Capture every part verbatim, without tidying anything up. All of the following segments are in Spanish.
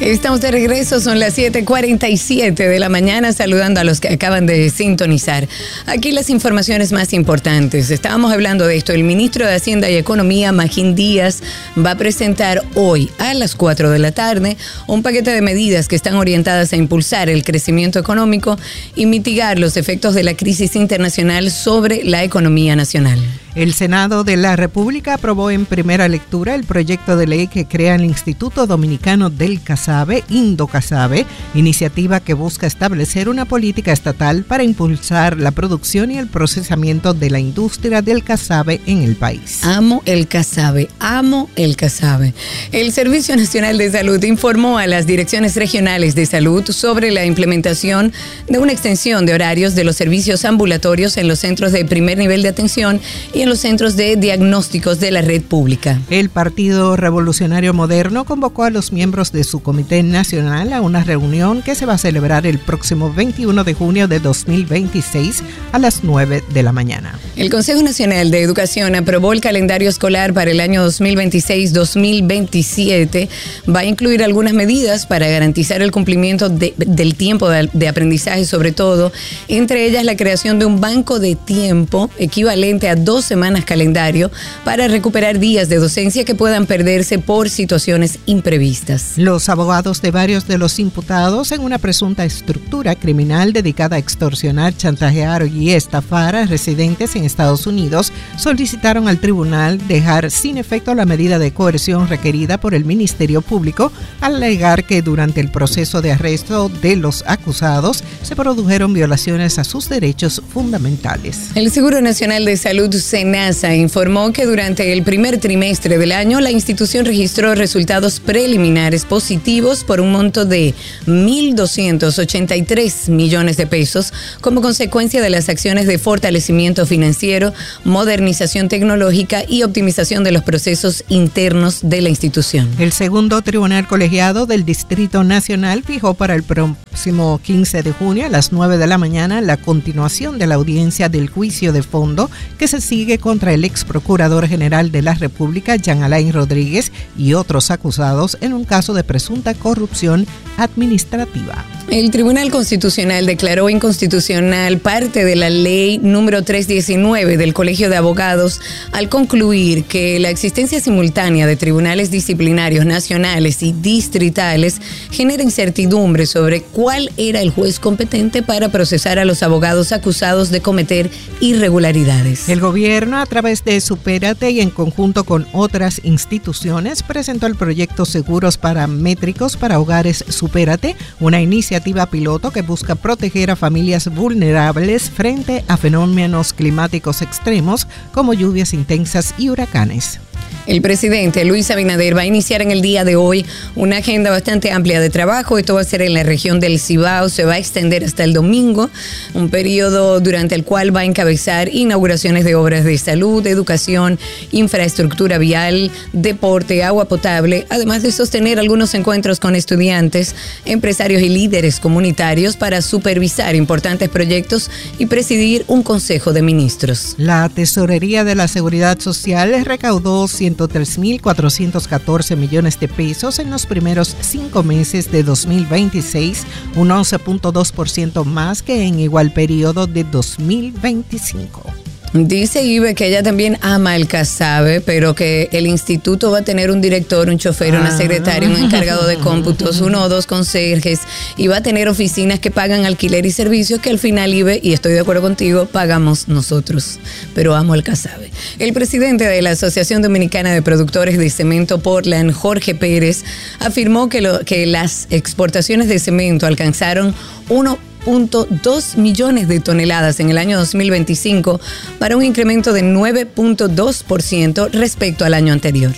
Estamos de regreso, son las siete cuarenta y siete de la mañana, saludando a los que acaban de sintonizar. Aquí las informaciones más importantes. Estábamos hablando de esto. El ministro de Hacienda y Economía, Magín Díaz, va a presentar hoy a las cuatro de la tarde un paquete de medidas que están orientadas a impulsar el crecimiento económico y mitigar los efectos de la crisis internacional sobre la economía nacional. El Senado de la República aprobó en primera lectura el proyecto de ley que crea el Instituto Dominicano del Casabe, Indocasabe, iniciativa que busca establecer una política estatal para impulsar la producción y el procesamiento de la industria del casabe en el país. Amo el casabe, amo el casabe. El Servicio Nacional de Salud informó a las direcciones regionales de salud sobre la implementación de una extensión de horarios de los servicios ambulatorios en los centros de primer nivel de atención y en los centros de diagnósticos de la red pública. El Partido Revolucionario Moderno convocó a los miembros de su Comité Nacional a una reunión que se va a celebrar el próximo veintiuno de junio de dos mil veintiséis a las nueve de la mañana. El Consejo Nacional de Educación aprobó el calendario escolar para el año dos mil veintiséis dos mil veintisiete. Va a incluir algunas medidas para garantizar el cumplimiento de, del tiempo de, de aprendizaje, sobre todo, entre ellas la creación de un banco de tiempo equivalente a dos semanas calendario para recuperar días de docencia que puedan perderse por situaciones imprevistas. Los abogados de varios de los imputados en una presunta estructura criminal dedicada a extorsionar, chantajear y estafar a residentes en Estados Unidos solicitaron al tribunal dejar sin efecto la medida de coerción requerida por el Ministerio Público al alegar que durante el proceso de arresto de los acusados se produjeron violaciones a sus derechos fundamentales. El Seguro Nacional de Salud SENASA informó que durante el primer trimestre del año la institución registró resultados preliminares positivos por un monto de mil doscientos ochenta y tres millones de pesos como consecuencia de las acciones de fortalecimiento financiero, modernización tecnológica y optimización de los procesos internos de la institución. El segundo tribunal colegiado del Distrito Nacional fijó para el próximo quince de junio a las nueve de la mañana la continuación de la audiencia del juicio de fondo que se sigue contra el ex procurador general de la República, Jean Alain Rodríguez, y otros acusados en un caso de presunta corrupción administrativa. El Tribunal Constitucional declaró inconstitucional parte de la ley número trescientos diecinueve del Colegio de Abogados al concluir que la existencia simultánea de tribunales disciplinarios nacionales y distritales genera incertidumbre sobre cuál era el juez competente para procesar a los abogados acusados de cometer irregularidades. El gobierno, a través de Supérate y en conjunto con otras instituciones, presentó el proyecto Seguros Paramétricos para Hogares Supérate, una iniciativa piloto que busca proteger a familias vulnerables frente a fenómenos climáticos extremos como lluvias intensas y huracanes. El presidente Luis Abinader va a iniciar en el día de hoy una agenda bastante amplia de trabajo. Esto va a ser en la región del Cibao, se va a extender hasta el domingo, un periodo durante el cual va a encabezar inauguraciones de obras de salud, educación, infraestructura vial, deporte, agua potable, además de sostener algunos encuentros con estudiantes, empresarios y líderes comunitarios para supervisar importantes proyectos y presidir un consejo de ministros. La Tesorería de la Seguridad Social recaudó ciento tres mil cuatrocientos catorce millones de pesos en los primeros cinco meses de dos mil veintiséis, un once punto dos por ciento más que en igual periodo de dos mil veinticinco. Dice Ibe que ella también ama el casabe, pero que el instituto va a tener un director, un chofer, una secretaria, un encargado de cómputos, uno o dos conserjes, y va a tener oficinas que pagan alquiler y servicios que al final, Ibe, y estoy de acuerdo contigo, pagamos nosotros. Pero amo el casabe. El presidente de la Asociación Dominicana de Productores de Cemento Portland, Jorge Pérez, afirmó que, lo, que las exportaciones de cemento alcanzaron uno punto dos millones de toneladas en el año dos mil veinticinco para un incremento de nueve punto dos por ciento respecto al año anterior.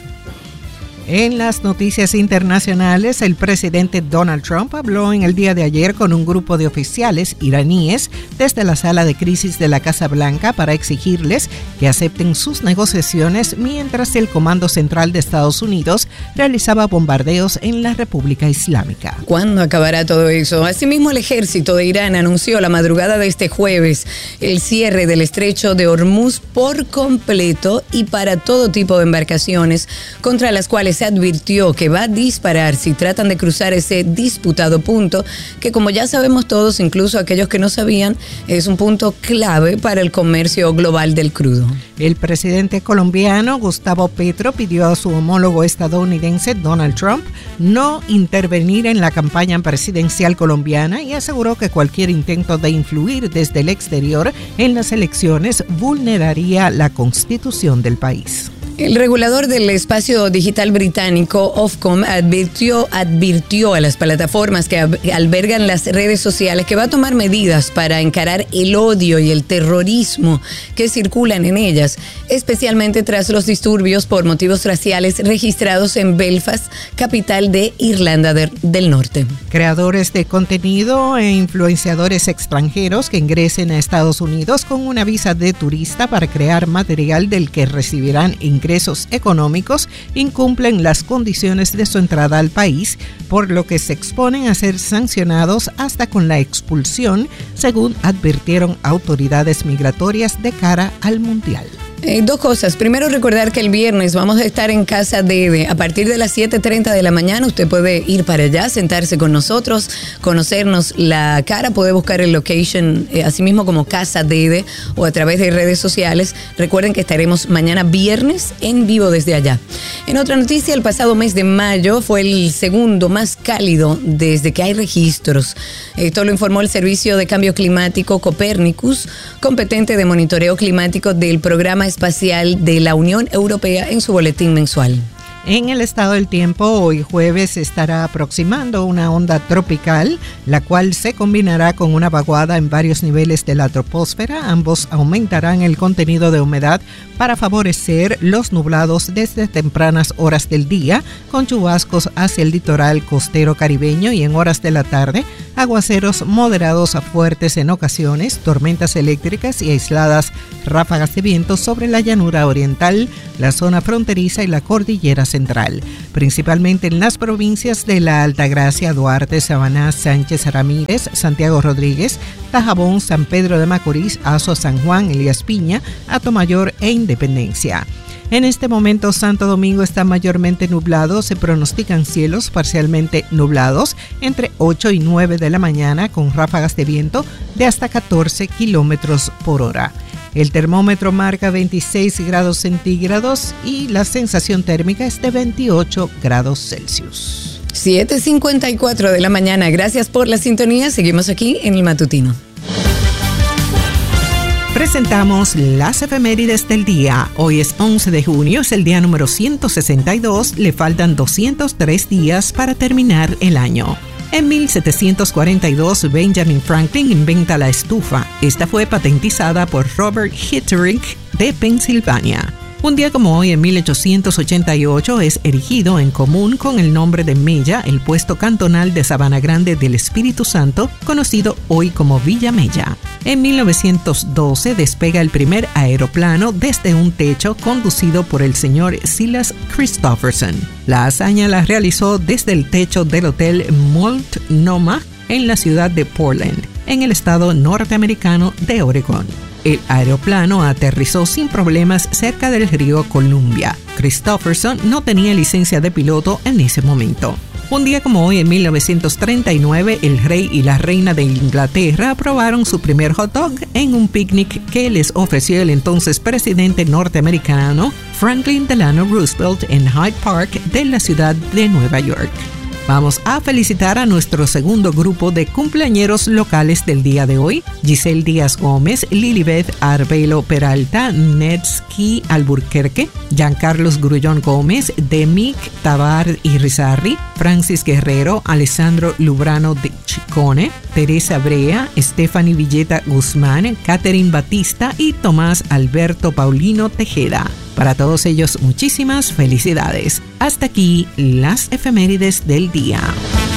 En las noticias internacionales, el presidente Donald Trump habló en el día de ayer con un grupo de oficiales iraníes desde la sala de crisis de la Casa Blanca para exigirles que acepten sus negociaciones mientras el Comando Central de Estados Unidos realizaba bombardeos en la República Islámica. ¿Cuándo acabará todo eso? Asimismo, el ejército de Irán anunció la madrugada de este jueves el cierre del estrecho de Hormuz por completo y para todo tipo de embarcaciones contra las cuales les advirtió que va a disparar si tratan de cruzar ese disputado punto, que como ya sabemos todos, incluso aquellos que no sabían, es un punto clave para el comercio global del crudo. El presidente colombiano Gustavo Petro pidió a su homólogo estadounidense Donald Trump no intervenir en la campaña presidencial colombiana y aseguró que cualquier intento de influir desde el exterior en las elecciones vulneraría la constitución del país. El regulador del espacio digital británico, Ofcom, advirtió, advirtió a las plataformas que albergan las redes sociales que va a tomar medidas para encarar el odio y el terrorismo que circulan en ellas, especialmente tras los disturbios por motivos raciales registrados en Belfast, capital de Irlanda del Norte. Creadores de contenido e influenciadores extranjeros que ingresen a Estados Unidos con una visa de turista para crear material del que recibirán ingresos ingresos económicos incumplen las condiciones de su entrada al país, por lo que se exponen a ser sancionados hasta con la expulsión, según advirtieron autoridades migratorias de cara al Mundial. Eh, dos cosas. Primero, recordar que el viernes vamos a estar en Casa Dede. A partir de las siete treinta de la mañana, usted puede ir para allá, sentarse con nosotros, conocernos la cara, puede buscar el location, eh, así mismo como Casa Dede, o a través de redes sociales. Recuerden que estaremos mañana viernes en vivo desde allá. En otra noticia, el pasado mes de mayo fue el segundo más cálido desde que hay registros. Esto lo informó el Servicio de Cambio Climático Copernicus, competente de monitoreo climático del Programa Espacial de la Unión Europea, en su boletín mensual. En el estado del tiempo, hoy jueves se estará aproximando una onda tropical, la cual se combinará con una vaguada en varios niveles de la troposfera. Ambos aumentarán el contenido de humedad para favorecer los nublados desde tempranas horas del día, con chubascos hacia el litoral costero caribeño y en horas de la tarde, aguaceros moderados a fuertes en ocasiones, tormentas eléctricas y aisladas ráfagas de viento sobre la llanura oriental, la zona fronteriza y la cordillera central, principalmente en las provincias de La Altagracia, Duarte, Samaná, Sánchez Ramírez, Santiago Rodríguez, Dajabón, San Pedro de Macorís, Azua, San Juan, Elías Piña, Atomayor e Independencia. En este momento, Santo Domingo está mayormente nublado. Se pronostican cielos parcialmente nublados entre ocho y nueve de la mañana, con ráfagas de viento de hasta catorce kilómetros por hora. El termómetro marca veintiséis grados centígrados y la sensación térmica es de veintiocho grados Celsius. siete cincuenta y cuatro de la mañana. Gracias por la sintonía. Seguimos aquí en el matutino. Presentamos las efemérides del día. Hoy es once de junio, es el día número ciento sesenta y dos. Le faltan doscientos tres días para terminar el año. En mil setecientos cuarenta y dos, Benjamin Franklin inventa la estufa. Esta fue patentizada por Robert Hitterick de Pensilvania. Un día como hoy, en mil ochocientos ochenta y ocho, es erigido en común con el nombre de Mella el puesto cantonal de Sabana Grande del Espíritu Santo, conocido hoy como Villa Mella. En mil novecientos doce despega el primer aeroplano desde un techo conducido por el señor Silas Christopherson. La hazaña la realizó desde el techo del Hotel Multnomah en la ciudad de Portland, en el estado norteamericano de Oregón. El aeroplano aterrizó sin problemas cerca del río Columbia. Christopherson no tenía licencia de piloto en ese momento. Un día como hoy, en mil novecientos treinta y nueve, el rey y la reina de Inglaterra probaron su primer hot dog en un picnic que les ofreció el entonces presidente norteamericano Franklin Delano Roosevelt en Hyde Park de la ciudad de Nueva York. Vamos a felicitar a nuestro segundo grupo de cumpleañeros locales del día de hoy: Giselle Díaz Gómez, Lilibeth Arbelo Peralta, Netsky Alburquerque, Giancarlos Grullón Gómez, Demic Tabar y Rizarri, Francis Guerrero, Alessandro Lubrano de Chicone, Teresa Brea, Stephanie Villeta Guzmán, Catherine Batista y Tomás Alberto Paulino Tejeda. Para todos ellos, muchísimas felicidades. Hasta aquí las efemérides del día.